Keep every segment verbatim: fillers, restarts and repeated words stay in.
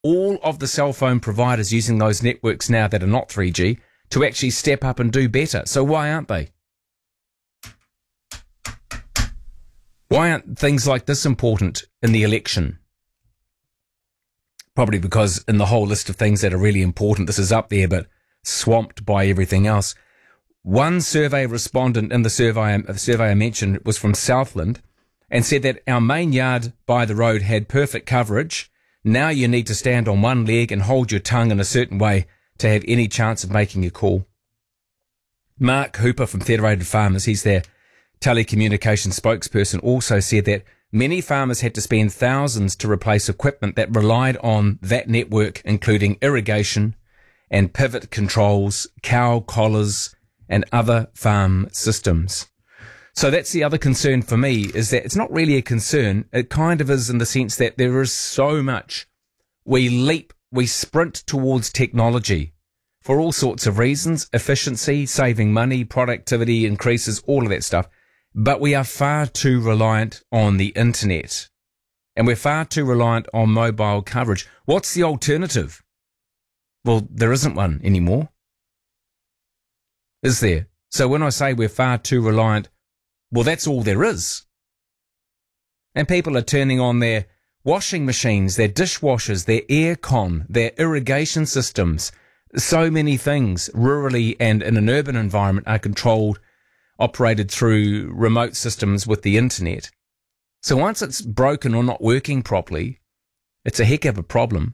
all of the cell phone providers using those networks now that are not three G to actually step up and do better. So why aren't they? Why aren't things like this important in the election? Probably because in the whole list of things that are really important, this is up there, but swamped by everything else. One survey respondent in the survey, the survey I mentioned was from Southland and said that our main yard by the road had perfect coverage. Now you need to stand on one leg and hold your tongue in a certain way to have any chance of making a call. Mark Hooper from Federated Farmers, he's their telecommunications spokesperson, also said that many farmers had to spend thousands to replace equipment that relied on that network, including irrigation and pivot controls, cow collars, and other farm systems. So that's the other concern for me, is that it's not really a concern. It kind of is in the sense that there is so much. We leap, we sprint towards technology for all sorts of reasons, efficiency, saving money, productivity increases, all of that stuff. But we are far too reliant on the internet, and we're far too reliant on mobile coverage. What's the alternative? Well, there isn't one anymore. Is there? So when I say we're far too reliant, well, that's all there is. And people are turning on their washing machines, their dishwashers, their aircon, their irrigation systems. So many things, rurally and in an urban environment, are controlled, operated through remote systems with the internet. So once it's broken or not working properly, it's a heck of a problem.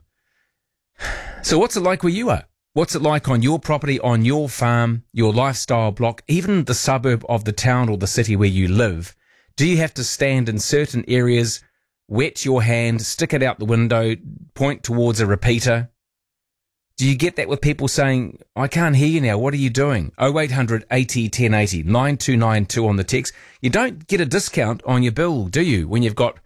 So what's it like where you are? What's it like on your property, on your farm, your lifestyle block, even the suburb of the town or the city where you live? Do you have to stand in certain areas, wet your hand, stick it out the window, point towards a repeater? Do you get that with people saying, I can't hear you now, what are you doing? oh eight hundred eighty ten eighty, nine two nine two on the text. You don't get a discount on your bill, do you, when you've got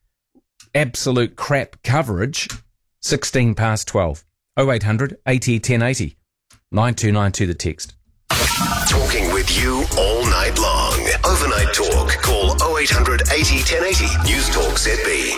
absolute crap coverage? sixteen past twelve. oh eight hundred eighty ten eighty, nine two nine two the text. Talking with you all night long. Overnight talk. Call oh eight hundred eighty ten eighty. News Talk Z B.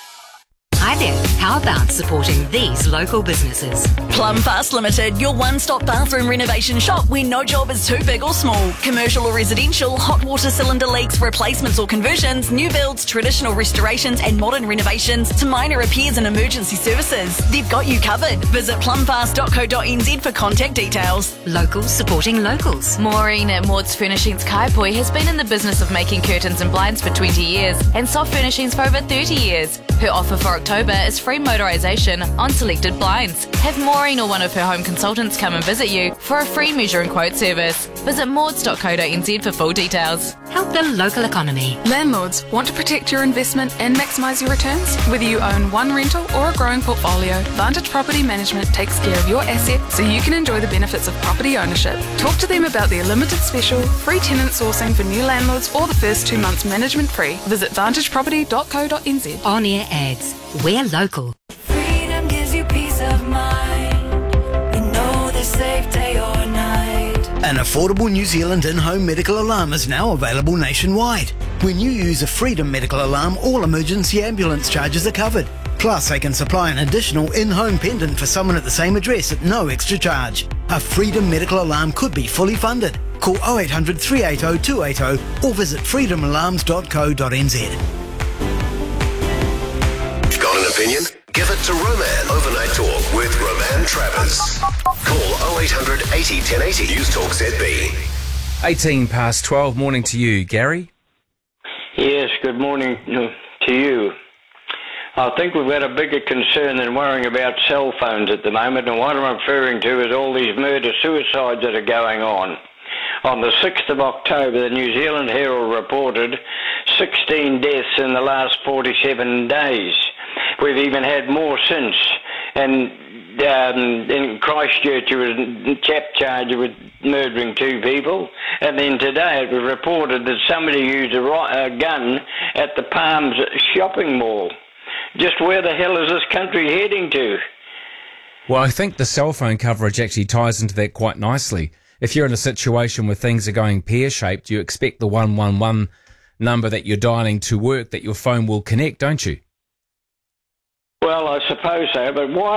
Hi there. How about supporting these local businesses? Plumfast Limited, your one-stop bathroom renovation shop where no job is too big or small. Commercial or residential, hot water cylinder leaks, replacements or conversions, new builds, traditional restorations and modern renovations to minor repairs and emergency services. They've got you covered. Visit plumfast dot co dot n z for contact details. Locals supporting locals. Maureen at Maud's Furnishings Kaipoi has been in the business of making curtains and blinds for twenty years and soft furnishings for over thirty years. Her offer for October is free motorisation on selected blinds. Have Maureen or one of her home consultants come and visit you for a free measure and quote service. Visit mauds dot co dot n z for full details. Help the local economy. Landlords, want to protect your investment and maximise your returns? Whether you own one rental or a growing portfolio, Vantage Property Management takes care of your asset so you can enjoy the benefits of property ownership. Talk to them about their limited special, free tenant sourcing for new landlords or the first two months management free. Visit vantage property dot co dot n z. On air ads. We're local. Freedom gives you peace of mind. You know they're safe day or night. An affordable New Zealand in-home medical alarm is now available nationwide. When you use a Freedom medical alarm, all emergency ambulance charges are covered. Plus, they can supply an additional in-home pendant for someone at the same address at no extra charge. A Freedom medical alarm could be fully funded. Call oh eight hundred three eight oh two eight oh or visit freedom alarms dot co dot n z. Got an opinion? Give it to Roman. Overnight Talk with Roman Travers. Call oh eight hundred eighty ten eighty. News Talk Z B. eighteen past twelve. Morning to you, Gary. Yes, good morning to you. I think we've got a bigger concern than worrying about cell phones at the moment, and what I'm referring to is all these murder-suicides that are going on. On the sixth of October, the New Zealand Herald reported sixteen deaths in the last forty-seven days. We've even had more since. And um, in Christchurch, there was a chap charged with murdering two people. And then today it was reported that somebody used a, a gun at the Palms shopping mall. Just where the hell is this country heading to? Well, I think the cell phone coverage actually ties into that quite nicely. If you're in a situation where things are going pear-shaped, you expect the one one one number that you're dialing to work, that your phone will connect, don't you? Well, Well, I suppose so, but why